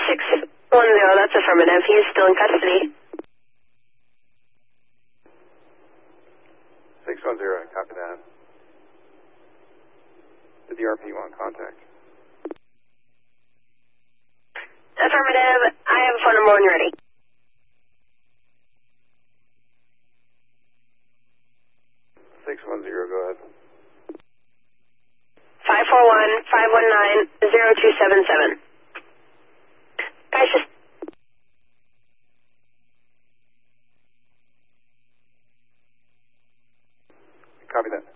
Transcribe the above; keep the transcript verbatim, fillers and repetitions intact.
six one zero, that's affirmative. He is still in custody. six one zero, copy that. The D R P want contact. Affirmative. I have a phone number when you're ready. six one zero, go ahead. five four one, five one nine, zero two seven seven. Guys, just... Copy that.